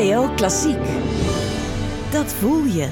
NPO Klassiek. Dat voel je.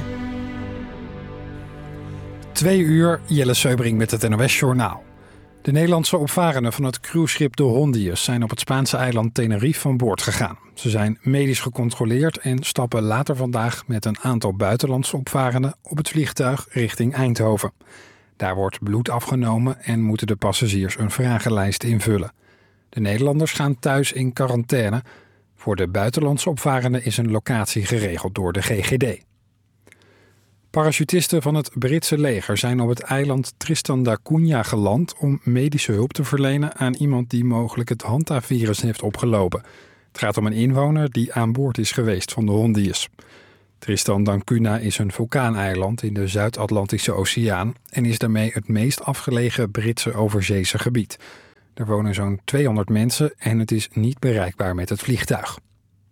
2 uur, Jelle Seubring met het NOS-journaal. De Nederlandse opvarenden van het cruiseschip de Hondius zijn op het Spaanse eiland Tenerife van boord gegaan. Ze zijn medisch gecontroleerd en stappen later vandaag met een aantal buitenlandse opvarenden op het vliegtuig richting Eindhoven. Daar wordt bloed afgenomen en moeten de passagiers een vragenlijst invullen. De Nederlanders gaan thuis in quarantaine. Voor de buitenlandse opvarenden is een locatie geregeld door de GGD. Parachutisten van het Britse leger zijn op het eiland Tristan da Cunha geland om medische hulp te verlenen aan iemand die mogelijk het Hanta-virus heeft opgelopen. Het gaat om een inwoner die aan boord is geweest van de Hondius. Tristan da Cunha is een vulkaaneiland in de Zuid-Atlantische Oceaan en is daarmee het meest afgelegen Britse overzeese gebied. Er wonen zo'n 200 mensen en het is niet bereikbaar met het vliegtuig.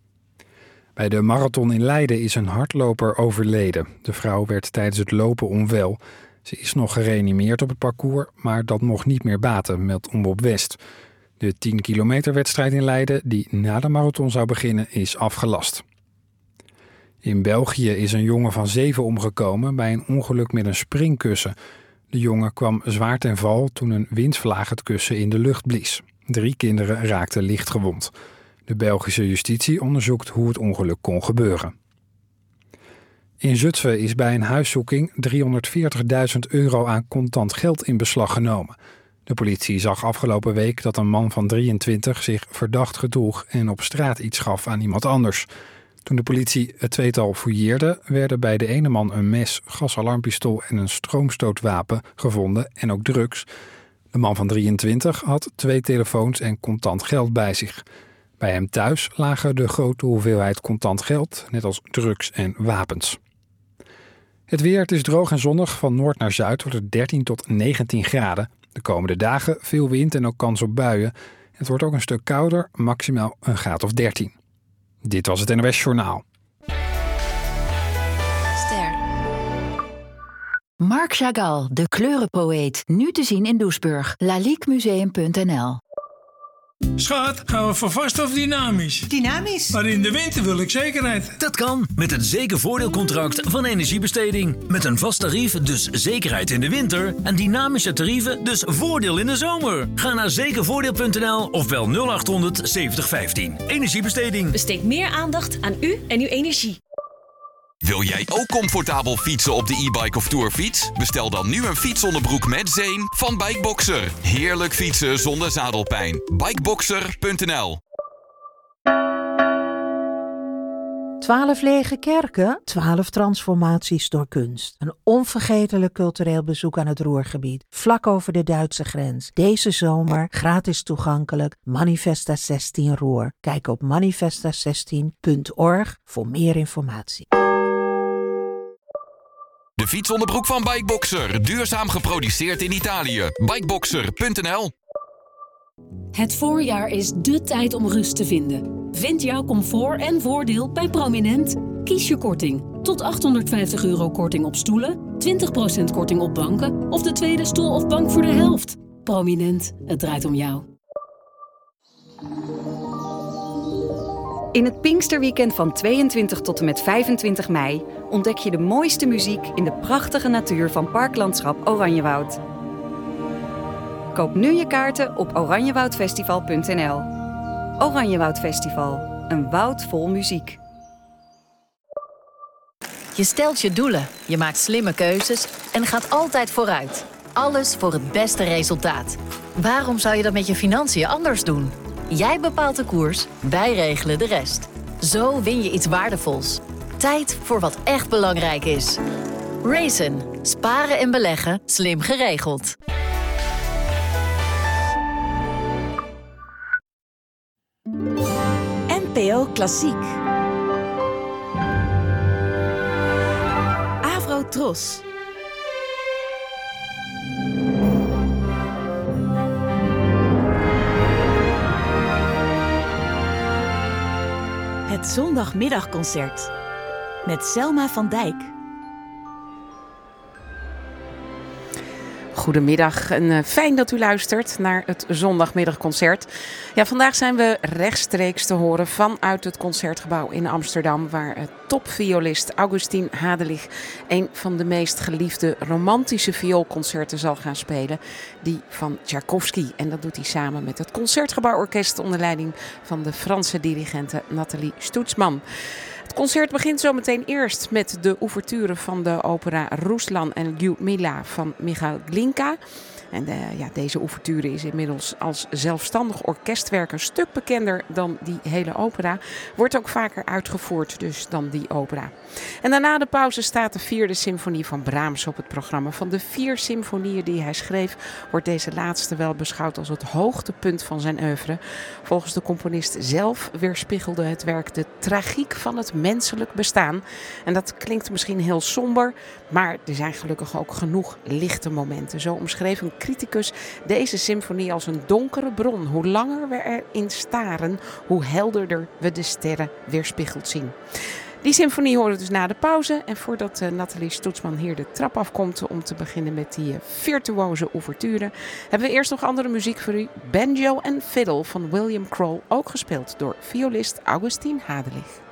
Bij de marathon in Leiden is een hardloper overleden. De vrouw werd tijdens het lopen onwel. Ze is nog gereanimeerd op het parcours, maar dat mocht niet meer baten, meldt Omroep West. De 10 kilometer wedstrijd in Leiden, die na de marathon zou beginnen, is afgelast. In België is een jongen van 7 omgekomen bij een ongeluk met een springkussen. De jongen kwam zwaar ten val toen een windvlaag het kussen in de lucht blies. 3 kinderen raakten licht gewond. De Belgische justitie onderzoekt hoe het ongeluk kon gebeuren. In Zutphen is bij een huiszoeking €340.000 aan contant geld in beslag genomen. De politie zag afgelopen week dat een man van 23 zich verdacht gedroeg en op straat iets gaf aan iemand anders. Toen de politie het tweetal fouilleerde, werden bij de ene man een mes, gasalarmpistool en een stroomstootwapen gevonden en ook drugs. De man van 23 had 2 telefoons en contant geld bij zich. Bij hem thuis lagen de grote hoeveelheid contant geld, net als drugs en wapens. Het weer, het is droog en zonnig. Van noord naar zuid wordt het 13 tot 19 graden. De komende dagen veel wind en ook kans op buien. Het wordt ook een stuk kouder, maximaal een graad of 13. Dit was het NOS Journaal. Ster. Marc Chagall, de kleurenpoëet. Nu te zien in Doesburg. laliquemuseum.nl. Schat, gaan we voor vast of dynamisch? Dynamisch? Maar in de winter wil ik zekerheid. Dat kan met het zekervoordeelcontract van Energiebesteding. Met een vast tarief, dus zekerheid in de winter. En dynamische tarieven, dus voordeel in de zomer. Ga naar zekervoordeel.nl of bel 0800 7015. Energiebesteding. Besteed meer aandacht aan u en uw energie. Wil jij ook comfortabel fietsen op de e-bike of tourfiets? Bestel dan nu een fietsonderbroek met zeem van Bikeboxer. Heerlijk fietsen zonder zadelpijn. Bikeboxer.nl. 12 lege kerken, 12 transformaties door kunst. Een onvergetelijk cultureel bezoek aan het Ruhrgebied, vlak over de Duitse grens. Deze zomer gratis toegankelijk, Manifesta 16 Ruhr. Kijk op manifesta16.org voor meer informatie. De fietsonderbroek van Bikeboxer. Duurzaam geproduceerd in Italië. Bikeboxer.nl. Het voorjaar is dé tijd om rust te vinden. Vind jouw comfort en voordeel bij Prominent. Kies je korting. Tot €850 korting op stoelen, 20% korting op banken of de tweede stoel of bank voor de helft. Prominent, het draait om jou. In het Pinksterweekend van 22 tot en met 25 mei ontdek je de mooiste muziek in de prachtige natuur van Parklandschap Oranjewoud. Koop nu je kaarten op oranjewoudfestival.nl. Oranjewoud Festival, een woud vol muziek. Je stelt je doelen, je maakt slimme keuzes en gaat altijd vooruit. Alles voor het beste resultaat. Waarom zou je dat met je financiën anders doen? Jij bepaalt de koers, wij regelen de rest. Zo win je iets waardevols. Tijd voor wat echt belangrijk is. Raisin. Sparen en beleggen, slim geregeld. NPO Klassiek. Avro-Tros. Het zondagmiddagconcert met Selma van Dijk. goedemiddag en fijn dat u luistert naar het zondagmiddagconcert. Ja, vandaag zijn we rechtstreeks te horen vanuit het Concertgebouw in Amsterdam, waar topviolist Augustin Hadelich een van de meest geliefde romantische vioolconcerten zal gaan spelen, die van Tchaikovsky. En dat doet hij samen met het Concertgebouworkest onder leiding van de Franse dirigente Nathalie Stutzmann. Het concert begint zometeen eerst met de ouverture van de opera Ruslan en Lyudmila van Michail Glinka. En deze ouverture is inmiddels als zelfstandig orkestwerk een stuk bekender dan die hele opera. Wordt ook vaker uitgevoerd dus dan die opera. En daarna de pauze staat de 4e symfonie van Brahms op het programma. Van de 4 symfonieën die hij schreef wordt deze laatste wel beschouwd als het hoogtepunt van zijn oeuvre. Volgens de componist zelf weerspiegelde het werk de tragiek van het menselijk bestaan. En dat klinkt misschien heel somber, maar er zijn gelukkig ook genoeg lichte momenten. Zo omschreef een criticus deze symfonie als een donkere bron. Hoe langer we erin staren, hoe helderder we de sterren weerspiegeld zien. Die symfonie horen we dus na de pauze. En voordat Nathalie Stutzmann hier de trap afkomt om te beginnen met die virtuoze ouverture, hebben we eerst nog andere muziek voor u. Banjo en Fiddle van William Kroll, ook gespeeld door violist Augustin Hadelich.